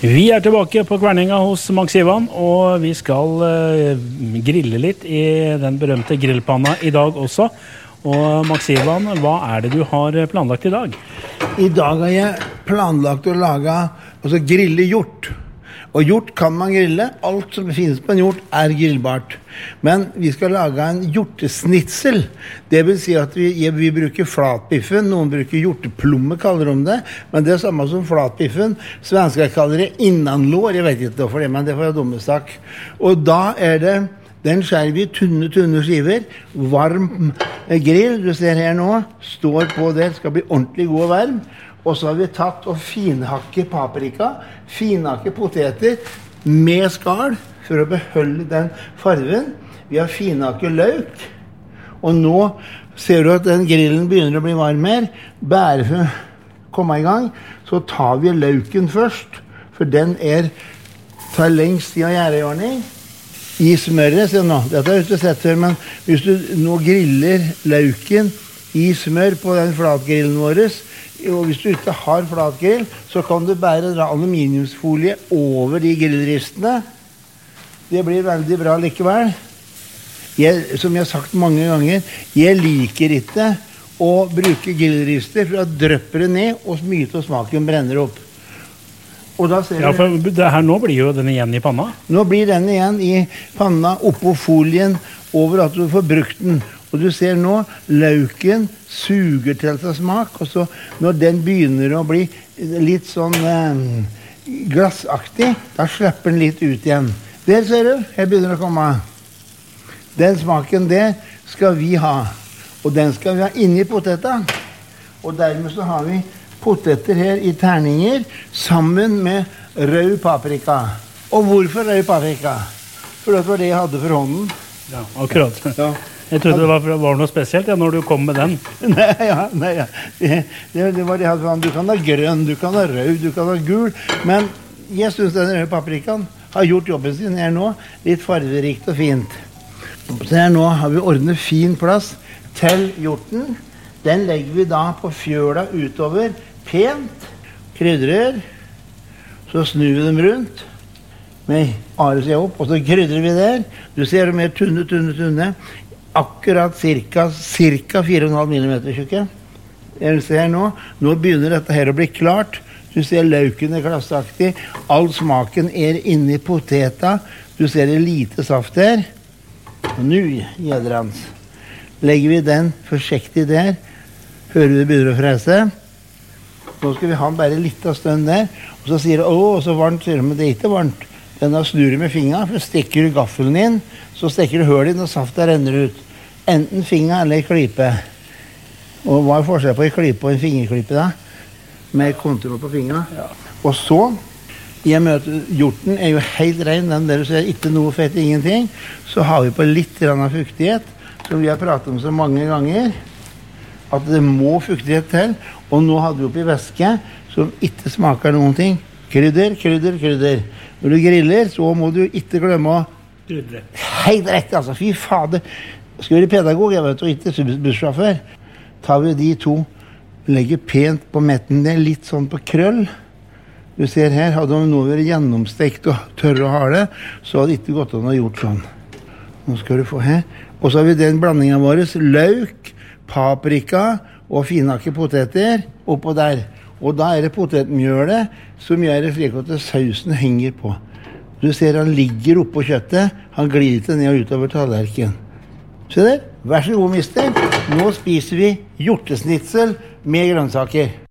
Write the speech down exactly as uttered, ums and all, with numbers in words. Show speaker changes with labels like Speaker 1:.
Speaker 1: Vi er tilbake på Kverninga hos Max Ivan, og vi skal uh, grille litt i den berømte grillpanna i dag også. Og Max Ivan, hva er det du har planlagt i dag?
Speaker 2: I dag har jeg planlagt å lage, altså grille hjort. Og hjort kan man grille. Alt som finnes på en hjort er grillbart. Men vi skal lage en hjortesnitsel. Det vil si at vi, vi bruker flatbiffen. Noen bruker hjorteplomme, kaller de det. Men det er samme som flatbiffen. Svensker kaller det innanlår. Jeg vet ikke hvorfor det, men det får jeg dummestak. Og da er det, den skjærer vi tunne, tunne skiver. Varm grill, du ser her nå, står på det, skal bli ordentlig god og varm. Og så har vi tatt og finhakke paprika, finhakke poteter med skal for å beholde den farven. Vi har finhakke løk, og nå ser du at den grillen begynner å bli varm her. Bare for å komme i gang, så tar vi løken først, for den er, tar lengst i å gjøre i ordning. I smøret, se nå, dette har jeg ikke sett før, men hvis du nå griller løken i smør på den flatgrillen vår, og hvis du ikke har flatgrill, så kan du bare dra aluminiumsfolie over de grillristene. Det blir veldig bra likevel. Jeg, som jeg har sagt mange ganger, jeg liker ikke å bruke grillrister, for da drøpper det ned, og mye av smaken brenner opp. Og da ser
Speaker 1: ja, for det her nå blir jo den igjen i panna.
Speaker 2: Nå blir den igjen i panna, oppå folien, over at du får brukt den. Og du ser nå, løken suger til seg smak, og så når den begynner å bli litt sånn eh, glassaktig, da slipper den litt ut igjen. Der ser du, her begynner det å komme. Den smaken der skal vi ha, og den skal vi ha inni poteta. Og dermed så har vi poteter her i terninger, sammen med rød paprika. Og hvorfor rød paprika? For det var det jeg hadde for hånden.
Speaker 1: Ja, akkurat.
Speaker 2: Ja.
Speaker 1: Jeg trodde det var, var noe spesielt ja, når du kom med den.
Speaker 2: Nei, ja, nei, ja. Det, det, det var det jeg hadde for hånden. Du kan ha grønn, du kan ha rød, du kan ha gul. Men jeg synes den røde paprikaen har gjort jobben sin her nå. Litt farverikt og fint. Så her nå har vi ordnet fin plass til hjorten. Den legger vi da på fjøla utover. Pent. Krydrer. Så snur vi dem rundt. Med ares jeg opp, og så krydrer vi der. Du ser det mer tunne, tunne, tunne. Akkurat cirka, cirka fire komma fem millimeter tjukke. Jeg ser nå, nå begynner dette her å bli klart. Du ser løken er glassaktig. All smaken er inne i poteta. Du ser det lite saft der. Og nå, gjedrans, legger vi den forsiktig der. Hører du det begynner å frese? Nå skal vi ha den bare litt av stund der. Og så sier du, åh, så varmt, sier du, men det er ikke varmt. Den har snur med fingra, for stikker du gaffelen inn, så stikker du høl inn, og saften renner ut. Enten fingra eller klype. Og hva er forskjell på en klype og en fingerklype da? Med kontroll på fingra. Ja. Og så, i og med at hjorten er jo helt ren, den der du ser ikke noe fett, ingenting, så har vi på litt grann av fuktighet, som vi har pratet om så mange ganger, at det må fuktighet til, og nå hadde vi oppi væske, som ikke smaker noen ting. Krydder, krydder, krydder. Når du griller, så må du ikke glemme å
Speaker 1: krydre.
Speaker 2: Helt rett, altså. Fy fader. Skal være pedagog, jeg vet, og ikke bussjåfør. Tar vi de to, legger pent på metten der, litt sånn på krøll. Du ser her, hadde de nå vært gjennomstekt og tørre å ha det, så hadde det ikke gått an å gjort sånn. Nå skal du få her. Og så har vi den blandingen vår, løk, paprika og finhakke poteter oppå der. Og da er det potetmjølet som gjør det slik at sausen henger på. Du ser han ligger oppå kjøttet, han glir ikke ned og utover tallerken. Se der, vær så god mister. Nå spiser vi hjortesnitsel med grønnsaker.